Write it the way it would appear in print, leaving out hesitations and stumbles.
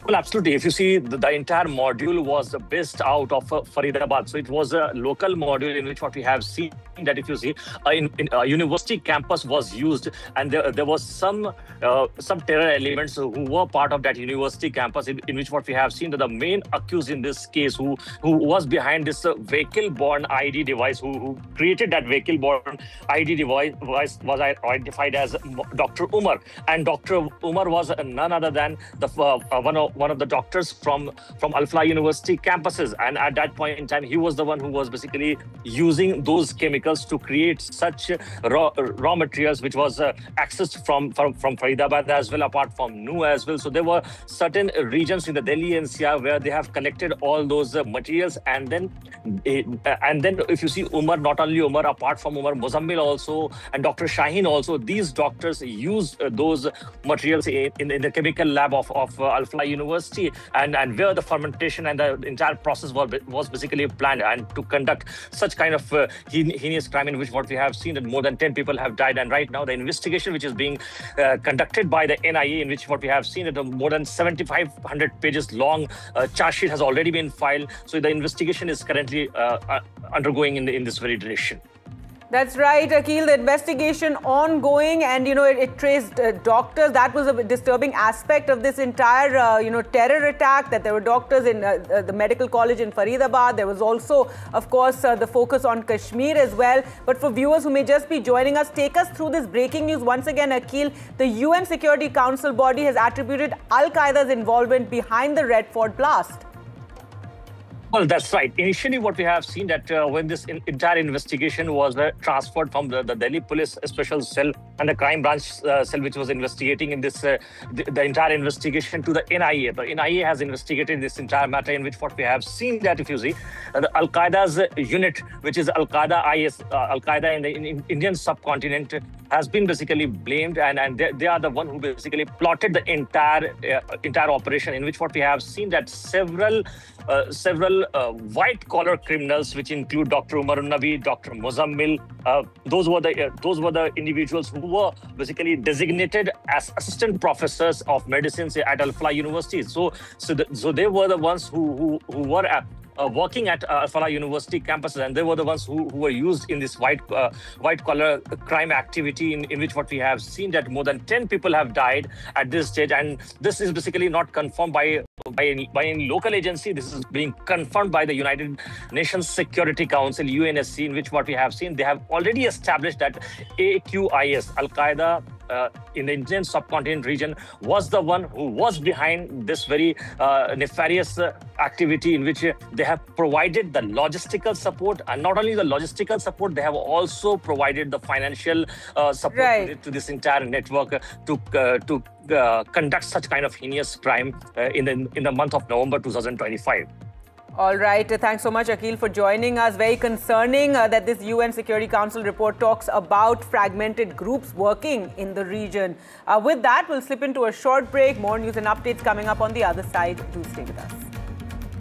Well, absolutely. If you see, the entire module was based out of Faridabad. So it was a local module in which what we have seen that if you see, in university campus was used, and there was some terror elements who were part of that university campus, in which what we have seen that the main accused in this case, who was behind this vehicle-borne ID device, who created that vehicle-borne ID device was identified as Dr. Umar, and Dr. Umar was none other than the one of the doctors from Al Fallah University campuses, and at that point in time, he was the one who was basically using those chemicals to create such raw materials, which was accessed from Faridabad as well, apart from Nu as well. So there were certain regions in the Delhi NCR where they have collected all those materials, and then if you see Umar, not only Umar, apart from Umar, Muzammil also, and Dr. Shaheen also, these doctors used those materials in the chemical lab of Al Fallah University, and where the fermentation and the entire process was basically planned, and to conduct such kind of heinous crime, in which what we have seen that more than 10 people have died. And right now the investigation which is being conducted by the NIA, in which what we have seen that more than 7,500 pages long charge sheet has already been filed. So the investigation is currently undergoing in this very direction. That's right, Akhil. The investigation ongoing, and it traced doctors. That was a disturbing aspect of this entire terror attack, that there were doctors in the medical college in Faridabad. There was also, of course, the focus on Kashmir as well. But for viewers who may just be joining us, take us through this breaking news once again, Akhil. The UN Security Council body has attributed Al-Qaeda's involvement behind the Red Fort blast. Well, that's right. Initially, what we have seen that when this entire investigation was transferred from the Delhi Police Special Cell and the Crime Branch Cell, which was investigating in this the entire investigation, to the NIA. The NIA has investigated this entire matter, in which what we have seen that if you see the Al-Qaeda's unit, which is Al-Qaeda IS, Al-Qaeda in the Indian subcontinent, has been basically blamed, and they are the one who basically plotted the entire operation, in which what we have seen that several white-collar criminals, which include Dr. Umar Nabi, Dr. Muzammil, those were the individuals who were basically designated as assistant professors of medicine at Al Fallah University. So they were the ones who were working at Al Fallah University campuses, and they were the ones who were used in this white-collar crime activity, in which what we have seen that more than 10 people have died at this stage. And this is basically not confirmed by any local agency. This is being confirmed by the United Nations Security Council, UNSC, in which what we have seen, they have already established that AQIS, Al-Qaeda, in the Indian subcontinent region, was the one who was behind this very nefarious activity, in which they have provided the logistical support, and not only the logistical support, they have also provided the financial support to this entire network to conduct such kind of heinous crime in the month of November 2025. All right. Thanks so much, Akhil, for joining us. Very concerning that this UN Security Council report talks about fragmented groups working in the region. With that, we'll slip into a short break. More news and updates coming up on the other side. Do stay with us.